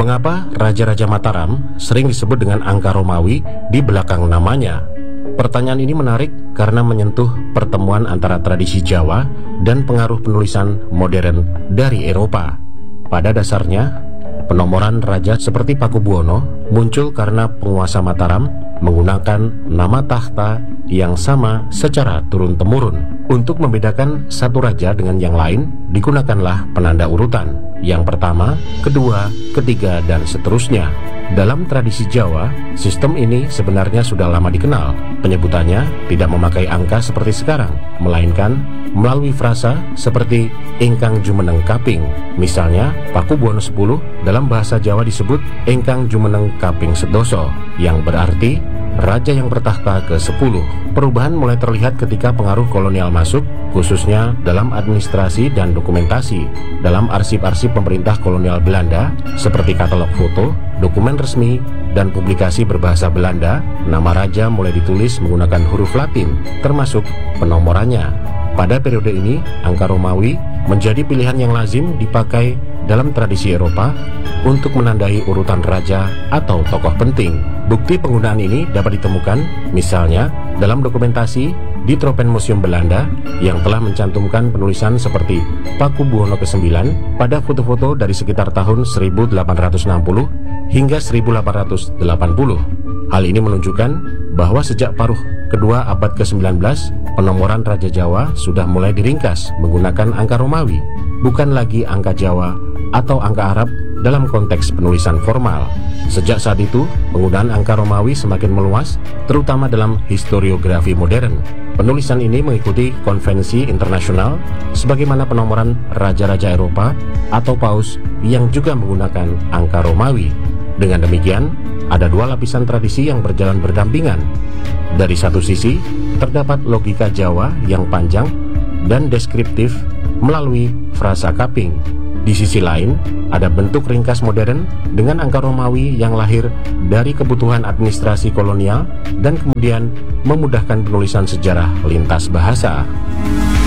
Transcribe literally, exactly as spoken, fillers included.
Mengapa Raja-Raja Mataram sering disebut dengan angka Romawi di belakang namanya? Pertanyaan ini menarik karena menyentuh pertemuan antara tradisi Jawa dan pengaruh penulisan modern dari Eropa. Pada dasarnya, penomoran raja seperti Pakubuwono muncul karena penguasa Mataram menggunakan nama tahta yang sama secara turun-temurun. Untuk membedakan satu raja dengan yang lain, digunakanlah penanda urutan. Yang pertama, kedua, ketiga, dan seterusnya. Dalam tradisi Jawa, sistem ini sebenarnya sudah lama dikenal. Penyebutannya tidak memakai angka seperti sekarang, melainkan melalui frasa seperti ingkang jumeneng kaping. Misalnya, Pakubuwono sepuluh dalam bahasa Jawa disebut ingkang jumeneng kaping sedoso, yang berarti raja yang bertahta ke sepuluh. Perubahan mulai terlihat ketika pengaruh kolonial masuk, khususnya dalam administrasi dan dokumentasi. Dalam arsip-arsip pemerintah kolonial Belanda, seperti katalog foto, dokumen resmi, dan publikasi berbahasa Belanda, nama raja mulai ditulis menggunakan huruf Latin, termasuk penomorannya. Pada periode ini, angka Romawi menjadi pilihan yang lazim dipakai dalam tradisi Eropa untuk menandai urutan raja atau tokoh penting. Bukti penggunaan ini dapat ditemukan misalnya dalam dokumentasi di Tropenmuseum Belanda yang telah mencantumkan penulisan seperti Pakubuwono kesembilan pada foto-foto dari sekitar tahun seribu delapan ratus enam puluh hingga seribu delapan ratus delapan puluh. Hal ini menunjukkan bahwa sejak paruh kedua abad ke sembilan belas, penomoran Raja Jawa sudah mulai diringkas menggunakan angka Romawi, bukan lagi angka Jawa atau angka Arab dalam konteks penulisan formal. Sejak saat itu, penggunaan angka Romawi semakin meluas, terutama dalam historiografi modern. Penulisan ini mengikuti konvensi internasional sebagaimana penomoran raja-raja Eropa atau paus yang juga menggunakan angka Romawi. Dengan demikian, ada dua lapisan tradisi yang berjalan berdampingan. Dari satu sisi, terdapat logika Jawa yang panjang dan deskriptif melalui frasa kaping. Di sisi lain, ada bentuk ringkas modern dengan angka Romawi yang lahir dari kebutuhan administrasi kolonial dan kemudian memudahkan penulisan sejarah lintas bahasa.